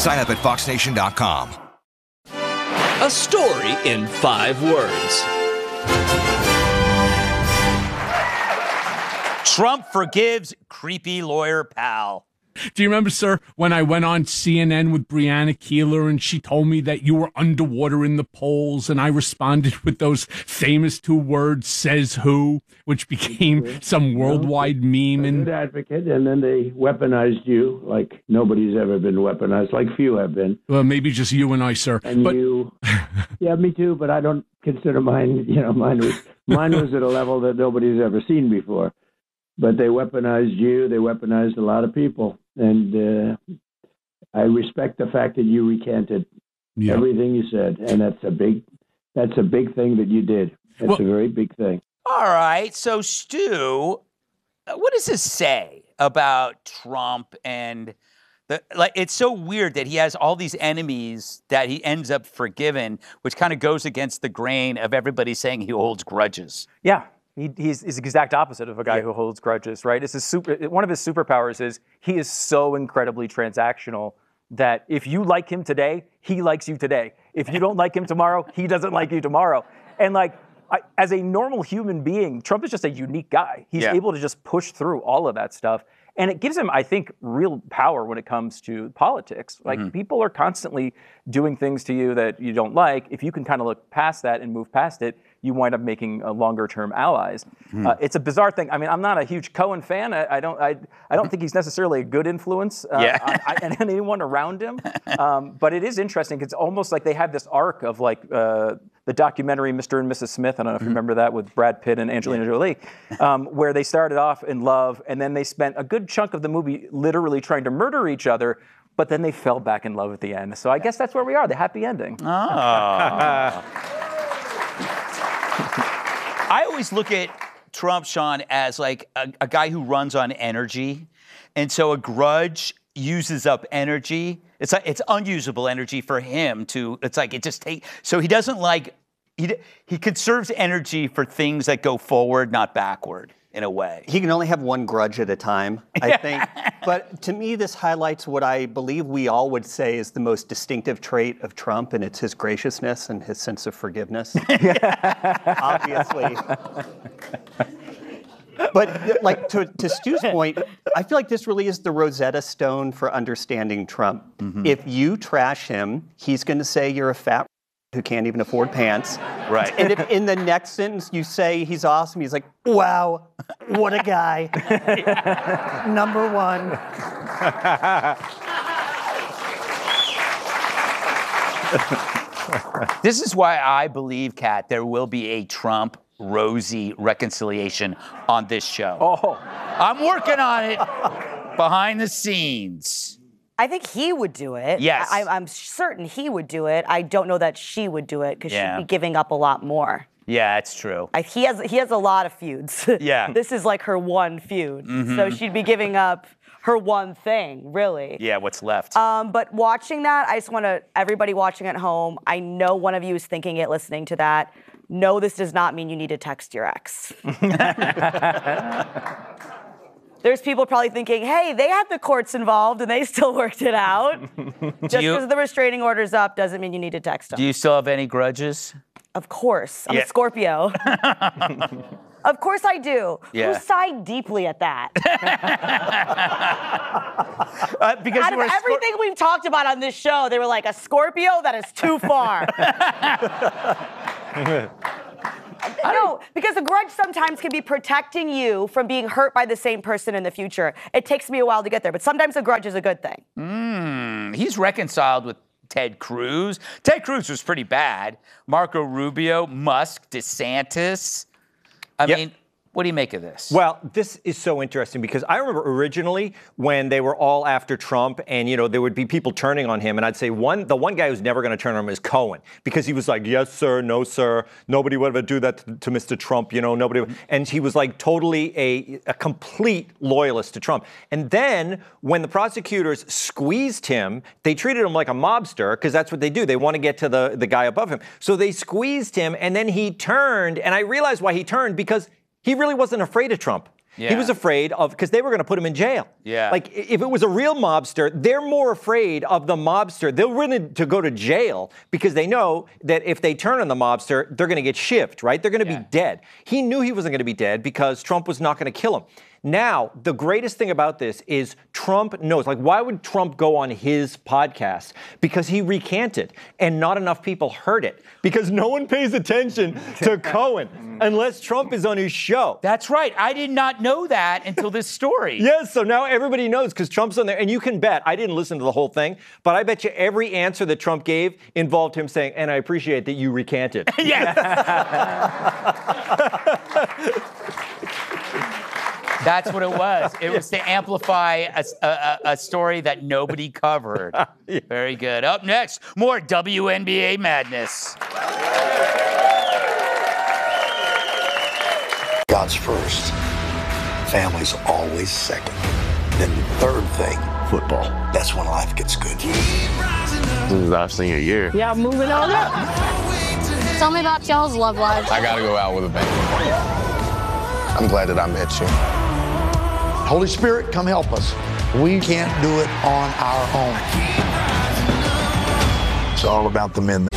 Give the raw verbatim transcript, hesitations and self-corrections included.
Sign up at fox nation dot com. A story in five words. Trump forgives creepy lawyer pal. Do you remember, sir, when I went on C N N with Brianna Keeler and she told me that you were underwater in the polls, and I responded with those famous two words, says who, which became some worldwide meme. A And good advocate, and then they weaponized you like nobody's ever been weaponized, like few have been. well, maybe just you and I, sir. And but you, yeah, me too, but I don't consider mine, you know, mine was, mine was at a level that nobody's ever seen before. But they weaponized you, they weaponized a lot of people. And uh, I respect the fact that you recanted yeah. everything you said, and that's a big, that's a big thing that you did. That's Well- a very big thing. All right, so Stu, what does this say about Trump and the, like? It's so weird that he has all these enemies that he ends up forgiven, which kind of goes against the grain of everybody saying he holds grudges. Yeah. He, he's, he's the exact opposite of a guy Yeah. who holds grudges, right? It's his super, one of his superpowers is he is so incredibly transactional that if you like him today, he likes you today. If you don't like him tomorrow, he doesn't like you tomorrow. And like, I, as a normal human being, Trump is just a unique guy. He's Yeah. able to just push through all of that stuff. And it gives him, I think, real power when it comes to politics. Like, Mm-hmm. people are constantly doing things to you that you don't like. If you can kind of look past that and move past it, you wind up making uh, longer-term allies. Hmm. Uh, it's a bizarre thing. I mean, I'm not a huge Cohen fan. I, I don't. I, I don't think he's necessarily a good influence uh, Yeah. on, I, and anyone around him. Um, but it is interesting. It's almost like they have this arc of like uh, the documentary Mister and Missus Smith. I don't know if you remember that with Brad Pitt and Angelina Jolie, um, where they started off in love and then they spent a good chunk of the movie literally trying to murder each other. But then they fell back in love at the end. So I guess that's where we are, the happy ending. Oh. I always look at Trump, Sean, as like a, a guy who runs on energy. And so a grudge uses up energy. It's like it's unusable energy for him to, it's like it just takes, so he doesn't like, he, he conserves energy for things that go forward, not backward. In a way. He can only have one grudge at a time, I think. But to me, this highlights what I believe we all would say is the most distinctive trait of Trump, and it's his graciousness and his sense of forgiveness. Obviously. But like to, to Stu's point, I feel like this really is the Rosetta Stone for understanding Trump. Mm-hmm. If you trash him, he's going to say you're a fat who can't even afford pants. Right. And if in the next sentence you say he's awesome, he's like, wow, what a guy. Number one. This is why I believe, Kat, there will be a Trump-Rosie reconciliation on this show. Oh. I'm working on it behind the scenes. I think he would do it. Yes. I, I'm certain he would do it. I don't know that she would do it because Yeah. she'd be giving up a lot more. Yeah, it's true. I, he has he has a lot of feuds. Yeah. This is like her one feud. Mm-hmm. So she'd be giving up her one thing, really. Yeah, what's left? Um, but watching that, I just want to, everybody watching at home, I know one of you is thinking it, listening to that. No, this does not mean you need to text your ex. There's people probably thinking, hey, they had the courts involved and they still worked it out. Just you- because the restraining order's up doesn't mean you need to text them. Do you still have any grudges? Of course. I'm Yeah. a Scorpio. Of course I do. Yeah. Who sighed deeply at that? Uh, because Out you of were a Scor- everything we've talked about on this show, they were like, a Scorpio? That is too far. No, because a grudge sometimes can be protecting you from being hurt by the same person in the future. It takes me a while to get there, but sometimes a grudge is a good thing. Mm, he's reconciled with Ted Cruz. Ted Cruz was pretty bad. Marco Rubio, Musk, DeSantis. I Yep. mean, what do you make of this? Well, this is so interesting because I remember originally when they were all after Trump and, you know, there would be people turning on him. And I'd say one, the one guy who's never going to turn on him is Cohen because he was like, yes, sir, no, sir. Nobody would ever do that to, to Mister Trump, you know, nobody. Would. And he was like totally a, a complete loyalist to Trump. And then when the prosecutors squeezed him, they treated him like a mobster because that's what they do. They want to get to the, the guy above him. So they squeezed him and then he turned. And I realized why he turned because he really wasn't afraid of Trump. Yeah. He was afraid of, because they were going to put him in jail. Yeah. Like, if it was a real mobster, they're more afraid of the mobster. They're willing to go to jail because they know that if they turn on the mobster, they're going to get shivved, right? They're going to Yeah. be dead. He knew he wasn't going to be dead because Trump was not going to kill him. Now, the greatest thing about this is Trump knows. Like, why would Trump go on his podcast? Because he recanted, and not enough people heard it. Because no one pays attention to Cohen unless Trump is on his show. That's right. I did not know that until this story. Yes, so now everybody knows because Trump's on there. And you can bet, I didn't listen to the whole thing, but I bet you every answer that Trump gave involved him saying, and I appreciate that you recanted. Yes. That's what it was. It was to amplify a, a, a story that nobody covered. Yeah. Very good. Up next, more W N B A madness. God's first. Family's always second. Then the third thing, football. That's when life gets good. This is our senior year. Yeah, moving on up. Tell me about y'all's love lives. I gotta go out with a bang. I'm glad that I met you. Holy Spirit, come help us. We can't do it on our own. It's all about the men.